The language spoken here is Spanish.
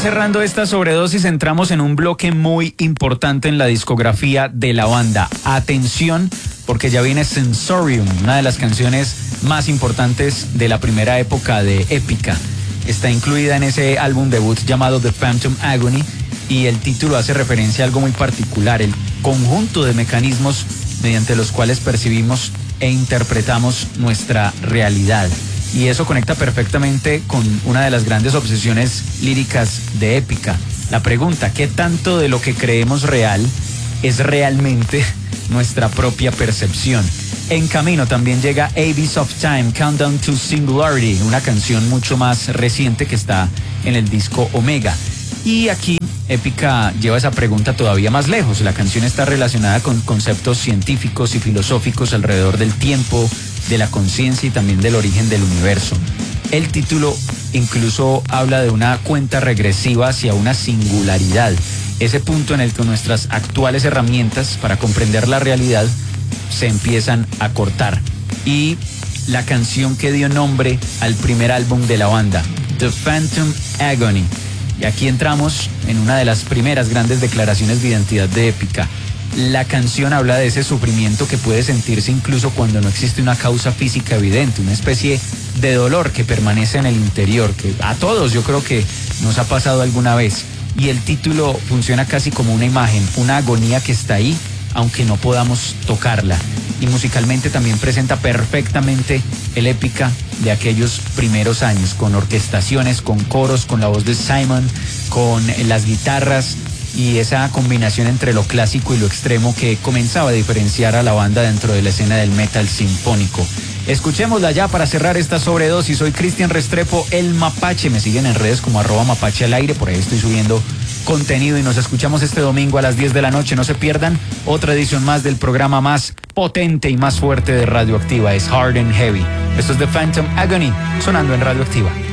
cerrando esta sobredosis, entramos en un bloque muy importante en la discografía de la banda. Atención, porque ya viene Sensorium, una de las canciones más importantes de la primera época de Epica. Está incluida en ese álbum debut llamado The Phantom Agony, y el título hace referencia a algo muy particular, el conjunto de mecanismos mediante los cuales percibimos e interpretamos nuestra realidad. Y eso conecta perfectamente con una de las grandes obsesiones líricas de Epica. La pregunta, ¿qué tanto de lo que creemos real es realmente nuestra propia percepción? En camino también llega Abyss of Time, Countdown to Singularity, una canción mucho más reciente que está en el disco Omega. Y aquí Epica lleva esa pregunta todavía más lejos. La canción está relacionada con conceptos científicos y filosóficos alrededor del tiempo, de la conciencia y también del origen del universo. El título incluso habla de una cuenta regresiva hacia una singularidad, ese punto en el que nuestras actuales herramientas para comprender la realidad se empiezan a cortar. Y la canción que dio nombre al primer álbum de la banda, The Phantom Agony. Y aquí entramos en una de las primeras grandes declaraciones de identidad de Epica. La canción habla de ese sufrimiento que puede sentirse incluso cuando no existe una causa física evidente, una especie de dolor que permanece en el interior, que a todos yo creo que nos ha pasado alguna vez. Y el título funciona casi como una imagen, una agonía que está ahí, aunque no podamos tocarla. Y musicalmente también presenta perfectamente el Epica de aquellos primeros años, con orquestaciones, con coros, con la voz de Simon, con las guitarras y esa combinación entre lo clásico y lo extremo que comenzaba a diferenciar a la banda dentro de la escena del metal sinfónico. Escuchémosla ya para cerrar esta sobredosis. Soy Cristian Restrepo, el Mapache. Me siguen en redes como @Mapache al aire. Por ahí estoy subiendo contenido y nos escuchamos este domingo a las 10 de la noche. No se pierdan otra edición más del programa más potente y más fuerte de Radioactiva. Es Hard and Heavy. Esto es The Phantom Agony, sonando en Radioactiva.